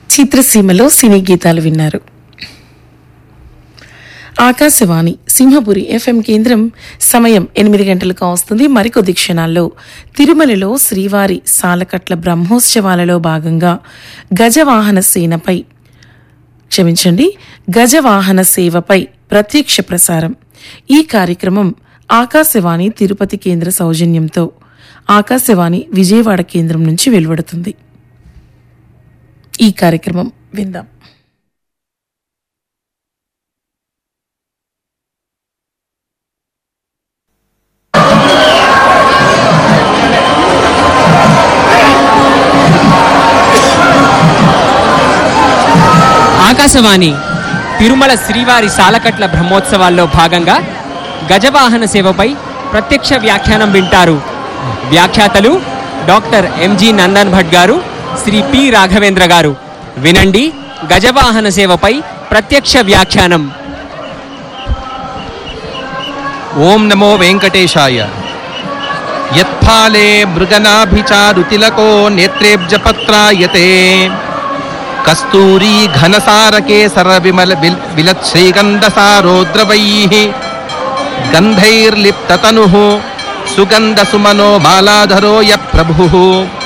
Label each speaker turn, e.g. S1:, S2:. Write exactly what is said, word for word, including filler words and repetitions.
S1: చిత్రసీమలో సినీ గీతాలు విన్నారు. ఆకాశవాణి సింహపురి ఎఫ్ఎం కేంద్రం. సమయం ఎనిమిది గంటలకు వస్తుంది. మరికొద్ది క్షణాల్లో తిరుమలలో శ్రీవారి సాలకట్ల బ్రహ్మోత్సవాలలో భాగంగా గజవాహన సేనపై క్షమించండి గజవాహన సేవపై ప్రత్యక్ష ప్రసారం. ఈ కార్యక్రమం ఆకాశవాణి తిరుపతి కేంద్ర సౌజన్యంతో ఆకాశవాణి విజయవాడ కేంద్రం నుంచి వెలువడుతుంది. ఈ కార్యక్రమం విందాం.
S2: ఆకాశవాణి తిరుమల శ్రీవారి సాలకట్ల బ్రహ్మోత్సవాల్లో భాగంగా గజవాహన సేవపై ప్రత్యక్ష వ్యాఖ్యానం వింటారు. వ్యాఖ్యాతలు డాక్టర్ ఎంజి నందన్ భట్ గారు, శ్రీ పి రాఘవేంద్ర గారు. వినండి గజవాహన సేవపై ప్రత్యక్ష వ్యాఖ్యానం.
S3: ఓం నమో వెంకటేశాయ. యత్ఫాలే మృగనాభిచారుతిలకో నేత్రేబ్జపత్రాయతే కస్తూరీ ఘనసారకేసర విమల విలత్ శ్రీగంధసారోద్రవైః గంధైర్లిప్తతనుః సుగంధసుమనో బాలాధరో య ప్రభుః